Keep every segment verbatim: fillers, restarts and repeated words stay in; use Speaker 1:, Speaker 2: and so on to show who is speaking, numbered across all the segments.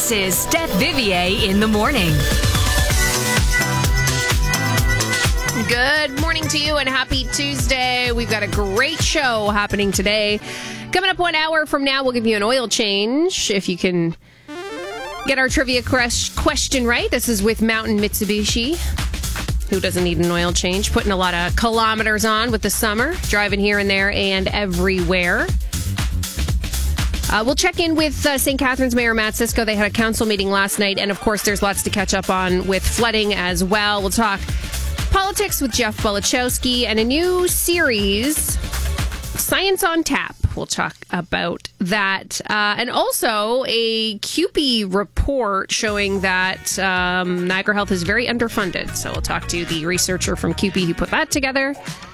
Speaker 1: This is Steph Vivier in the morning.
Speaker 2: Good morning to you and happy Tuesday. We've got a great show happening today. Coming up one hour from now, we'll give you an oil change if you can get our trivia question right. This is with Mountain Mitsubishi. Who doesn't need an oil change? Putting a lot of kilometers on with the summer, driving here and there and everywhere. Uh, we'll check in with uh, Saint Catharines Mayor Matt Cisco. They had a council meeting last night, and of course, there's lots to catch up on with flooding as well. We'll talk politics with Jeff Bolachowski and a new series, Science on Tap. We'll talk about that. Uh, and also a C U P E report showing that um, Niagara Health is very underfunded. So we'll talk to the researcher from C U P E who put that together.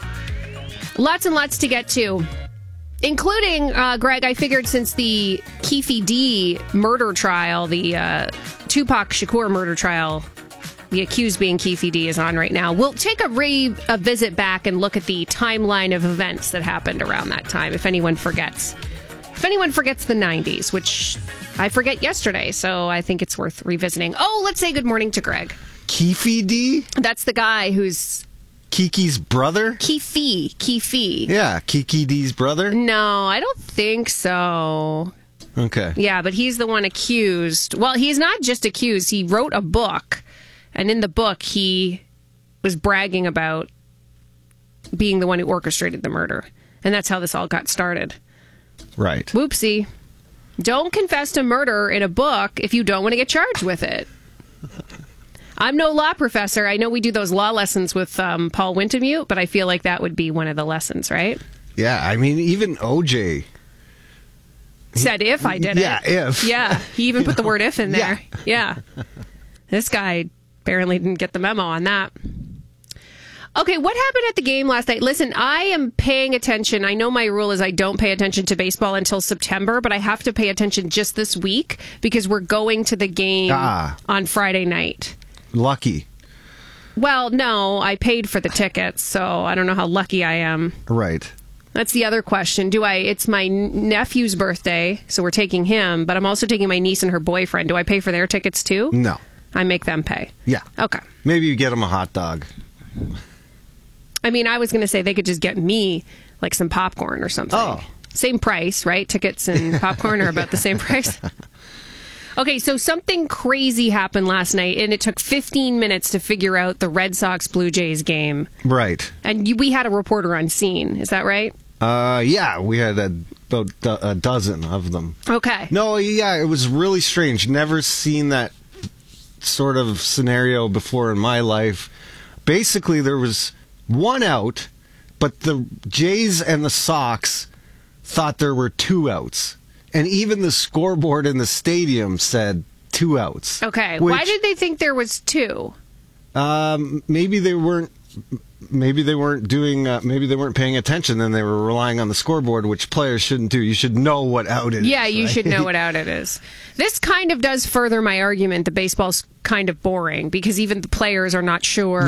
Speaker 2: Lots and lots to get to, including, uh, Greg, I figured since the Keefe D murder trial, the uh, Tupac Shakur murder trial, the accused being Keefe D is on right now. We'll take a, re- a visit back and look at the timeline of events that happened around that time, if anyone forgets. If anyone forgets the nineties, which I forget yesterday, so I think it's worth revisiting. Oh, let's say good morning to Greg.
Speaker 3: Keefe D?
Speaker 2: That's the guy who's...
Speaker 3: Kiki's brother?
Speaker 2: Keefe. Keefe.
Speaker 3: Yeah, Kiki D's brother?
Speaker 2: No, I don't think so.
Speaker 3: Okay.
Speaker 2: Yeah, but he's the one accused. Well, he's not just accused. He wrote a book. And in the book, he was bragging about being the one who orchestrated the murder. And that's how this all got started.
Speaker 3: Right.
Speaker 2: Whoopsie. Don't confess to murder in a book if you don't want to get charged with it. I'm no law professor. I know we do those law lessons with um, Paul Wintemute, but I feel like that would be one of the lessons, right?
Speaker 3: Yeah, I mean, even O J
Speaker 2: said if I did
Speaker 3: yeah,
Speaker 2: it.
Speaker 3: Yeah, if.
Speaker 2: Yeah, he even put
Speaker 3: know,
Speaker 2: the word if in there.
Speaker 3: Yeah.
Speaker 2: yeah. This guy apparently didn't get the memo on that. Okay, what happened at the game last night? Listen, I am paying attention. I know my rule is I don't pay attention to baseball until September, but I have to pay attention just this week because we're going to the game
Speaker 3: ah.
Speaker 2: on Friday night.
Speaker 3: Lucky.
Speaker 2: Well, no, I paid for the tickets, so I don't know how lucky I am.
Speaker 3: Right.
Speaker 2: That's the other question. Do I? It's my nephew's birthday, so we're taking him, but I'm also taking my niece and her boyfriend. Do I pay for their tickets too?
Speaker 3: No.
Speaker 2: I make them pay.
Speaker 3: Yeah.
Speaker 2: Okay.
Speaker 3: Maybe you get them a hot dog.
Speaker 2: I mean, I was going to say they could just get me like some popcorn or something.
Speaker 3: Oh.
Speaker 2: Same price, right? Tickets and popcorn are about the same price. Okay, so something crazy happened last night, and it took fifteen minutes to figure out the Red Sox-Blue Jays game.
Speaker 3: Right.
Speaker 2: And you, we had a reporter on scene. Is that right?
Speaker 3: Uh, yeah, we had a, about a dozen of them.
Speaker 2: Okay.
Speaker 3: No, yeah, it was really strange. Never seen that sort of scenario before in my life. Basically, there was one out, but the Jays and the Sox thought there were two outs. And even the scoreboard in the stadium said two outs.
Speaker 2: Okay.
Speaker 3: Which,
Speaker 2: why did they think there was two?
Speaker 3: Um, maybe they weren't. Maybe they weren't doing. Uh, maybe they weren't paying attention. Then they were relying on the scoreboard, which players shouldn't do. You should know what out it
Speaker 2: yeah,
Speaker 3: is.
Speaker 2: Yeah, you
Speaker 3: right?
Speaker 2: should know what out it is. This kind of does further my argument that baseball's kind of boring because even the players are not sure